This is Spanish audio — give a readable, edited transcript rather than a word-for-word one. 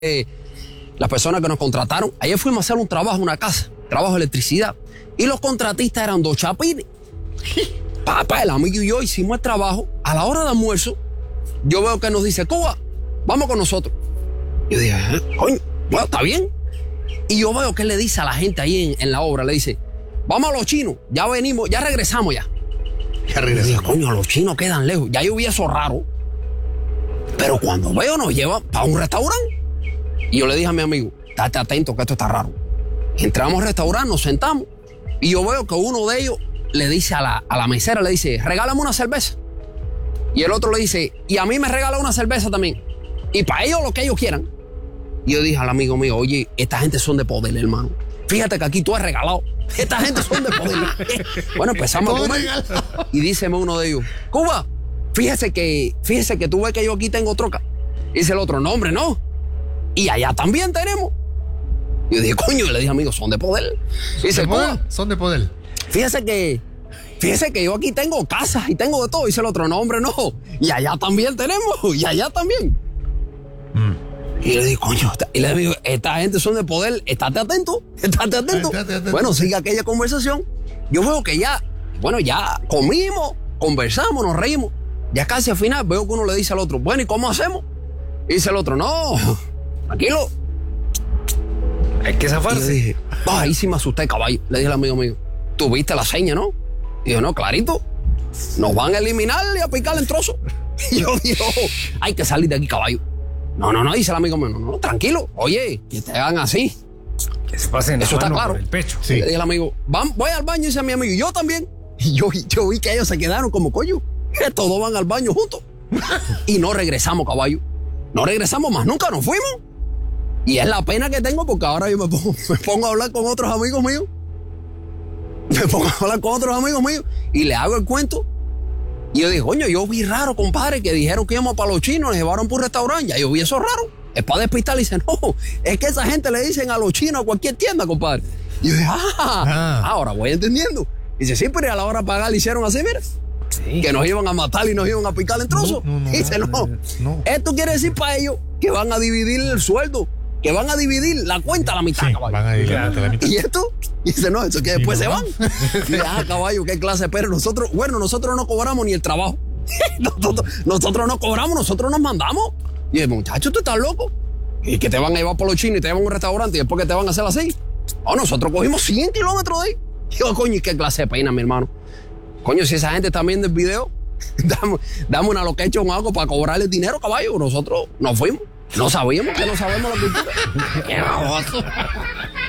las personas que nos contrataron. Ayer fuimos a hacer un trabajo en una casa, trabajo de electricidad. Y los contratistas eran 2 chapines. Papá, el amigo y yo hicimos el trabajo. A la hora de almuerzo, yo veo que nos dice, Cuba, vamos con nosotros. Yo dije, coño, bueno, está bien. Y yo veo que él le dice a la gente ahí en la obra, le dice, vamos a los chinos, ya venimos, ya regresamos ya. Ya regresamos. Y dije, coño, los chinos quedan lejos. Ya yo vi eso raro. Pero cuando veo nos lleva para un restaurante. Y yo le dije a mi amigo, estate atento que esto está raro. Entramos al restaurante, nos sentamos. Y yo veo que uno de ellos le dice a la mesera, le dice, regálame una cerveza. Y el otro le dice, y a mí me regala una cerveza también. Y para ellos lo que ellos quieran. Y yo dije al amigo mío, oye, esta gente son de poder, hermano. Fíjate que aquí tú has regalado. Esta gente son de poder. Bueno, empezamos a comer. Y díceme uno de ellos, Cuba, fíjese que tú ves que yo aquí tengo troca. Y dice el otro, no, hombre, no. Y allá también tenemos. Y yo dije, coño, y le dije, amigo, son de poder. Y dice, Cuba, son de poder. Fíjese que yo aquí tengo casas y tengo de todo. Y dice el otro, no, hombre, no. Y allá también tenemos. Y allá también. Y le digo, coño, y le digo, esta gente son de poder, estate atento. Bueno, sigue aquella conversación. Yo veo que ya comimos, conversamos, nos reímos. Ya casi al final veo que uno le dice al otro, bueno, ¿y cómo hacemos? Y dice el otro, no, tranquilo. Hay que zafarse. Y yo dije, ahí sí me asusté, caballo. Le dije al amigo mío, tú viste la seña, ¿no? Y yo, no, clarito. Nos van a eliminar y a picar en trozos. Y yo digo, hay que salir de aquí, caballo. No, dice el amigo mío, no, tranquilo. Oye, que te hagan así. Que se pasen eso la mano está claro. por el pecho. Sí. Le dije al amigo, voy al baño, dice mi amigo, y yo también. Y yo vi que ellos se quedaron como, coño, que todos van al baño juntos. Y no regresamos, caballo. No regresamos más, nunca nos fuimos. Y es la pena que tengo porque ahora yo me pongo a hablar con otros amigos míos. Y le hago el cuento. Y yo dije, coño, yo vi raro, compadre, que dijeron que íbamos para los chinos, nos llevaron por un restaurante. Ya yo vi eso raro. Es para despistar. Y dice, no, es que esa gente le dicen a los chinos a cualquier tienda, compadre. Y yo dije, ahora voy entendiendo. Y dice, sí, pero a la hora de pagar le hicieron así, mira. Sí. Que nos iban a matar y nos iban a picar en trozos. Y dice, no. Esto quiere decir para ellos que van a dividir el sueldo, que van a dividir la cuenta a la mitad, sí, caballo. Van a dividir la mitad. ¿Y esto? Y dice, no, eso que después se van. Y dice, caballo, qué clase, pero nosotros no cobramos ni el trabajo. nosotros no cobramos, nosotros nos mandamos. Y el muchacho, tú estás loco. Y que te van a llevar por los chinos y te llevan a un restaurante y después que te van a hacer así. Oh, nosotros cogimos 100 kilómetros de ahí. Y yo, coño, ¿y qué clase de pena, mi hermano? Coño, si esa gente está viendo el video, dame una location o algo para cobrarle dinero, caballo. Nosotros nos fuimos. No sabíamos que no sabemos la cultura. ¡Qué baboso!